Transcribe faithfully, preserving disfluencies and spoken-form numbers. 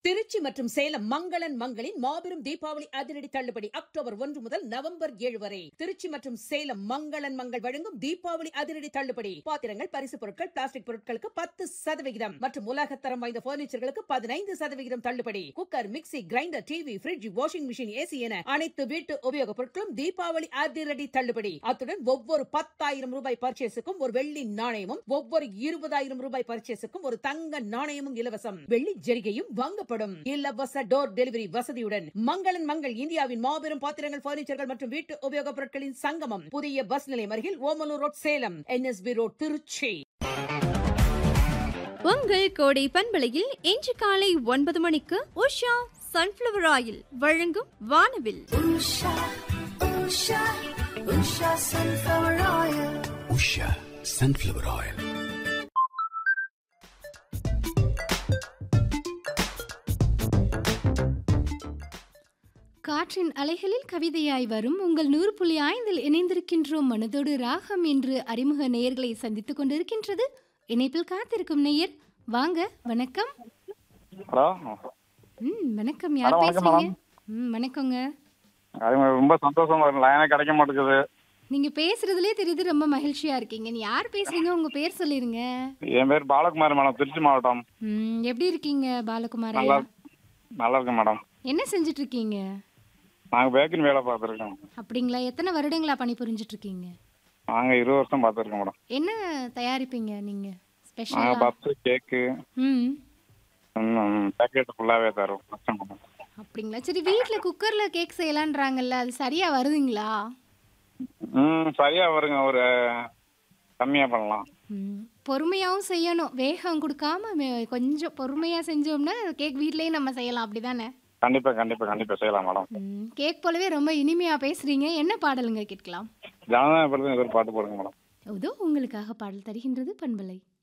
திருச்சி மற்றும் சேலம் மங்களன் மங்களின் மாபெரும் தீபாவளி அதிரடி தள்ளுபடி அக்டோபர் ஒன்று முதல் நவம்பர் ஏழு வரை. திருச்சி மற்றும் சேலம் மங்களன் மங்கள் வழங்கும் தீபாவளி அதிரடி தள்ளுபடி. பாத்திரங்கள், பரிசு பொருட்கள், பிளாஸ்டிக் பொருட்களுக்கு பத்து சதவிகிதம் மற்றும் உலகத்தரம் வாய்ந்த பர்னிச்சர்களுக்கு பதினைந்து சதவிகிதம் தள்ளுபடி. Cooker, mixie, grinder, TV, bridge, washing machine, AC என அனைத்து வீட்டு உபயோகப் பொருட்களும் தீபாவளி அதிரடி தள்ளுபடி. அத்துடன் ஒவ்வொரு பத்தாயிரம் ரூபாய் பர்ச்சேஸுக்கும் ஒரு வெள்ளி நாணயமும், ஒவ்வொரு இருபதாயிரம் ரூபாய் பர்ச்சேஸுக்கும் ஒரு தங்க நாணயமும் இலவசம். வெள்ளி ஜெரிகையும் வாங்கப்படும். இலவச டோர் டெலிவரி வசதியுடன் மங்களன் மங்கள் இந்தியாவின் மாபெரும் பாத்திரங்கள், பர்னிச்சர்கள் மற்றும் வீட்டு உபயோகப் பொருட்களின் சங்கமம். புதிய பஸ் நிலையம் அருகில் Omalur road, Salem. NSP road, Trichy. உங்கள் கோடை பண்பலையில் இன்று காலை ஒன்பது மணிக்கு உஷா சன்ஃபிளவர் ஆயில் வழங்கும் வானவில். Usha Usha Usha sunflower oil. Usha sunflower oil. காற்றின் அலைகளில் கவிதையாய் வரும் உங்கள் நூறு புள்ளி ஐந்தில் இணைந்திருக்கின்றோம். மனதோடு ராகம் என்று அறிமுக நேயர்களை சந்தித்துக் கொண்டிருக்கின்றது. இணைப்பில் காத்திருக்கும் நேயர் வாங்க. வணக்கம். ஹலோ. ம் வணக்கம். யார் பேசுறீங்க? ம் வணக்கங்க. ரொம்ப சந்தோஷமா இருக்கு. லைனே கிடைக்க மாட்டேங்குது. நீங்க பேசுறதுலயே தெரியுது ரொம்ப மகிழ்ச்சியா இருக்கீங்க. நீ யார் பேசுறீங்க? உங்க பேர் சொல்லிருங்க. என் பேர் பாலகுமார் மேடம், திருச்சி மாவட்டம். ம் எப்படி இருக்கீங்க பாலகுமார்? நல்லா நல்லா இருக்கு மேடம். என்ன செஞ்சுட்டு இருக்கீங்க? நாங்க பேக்கரி வேலை பார்த்துருக்கோம். அப்படிங்களா? எத்தனை வருடங்களா பணி புரிஞ்சிட்டு இருக்கீங்க? நாங்க இருபது வருஷம் பார்த்துருக்கோம் மேடம். என்ன தயாரிப்பீங்க நீங்க? நாங்க ஸ்பெஷலா? பப்ஸ், கேக்கு, ம் பேக்கெட் ஃபுல்லாவே தரோம். அப்படிங்களா? சரி, வீட்டில் குக்கரில் கேக் செய்யலான்றாங்கல்ல, அது சரியாக வருதுங்களா? ம் சரியா வருங்க. ஒரு கம்மியாக பண்ணலாம். ம் பொறுமையாகவும் செய்யணும். வேகம் கொடுக்காம மெ- கொஞ்சம் பொறுமையாக செஞ்சோம்னா கேக் வீட்லேயே நம்ம செய்யலாம். அப்படி தானே? கண்டிப்பா கண்டிப்பா கண்டிப்பா செய்யலாம் மேடம். ம் கேக் போலவே ரொம்ப இனிமையாக பேசுகிறீங்க. என்ன பாடலுங்க கேட்கலாம்? ஜனநாயகப்படுத்த ஒரு பாட்டு போடுங்க மேடம். இதோ உங்களுக்காக பாடல் தருகின்றது பண்பலை.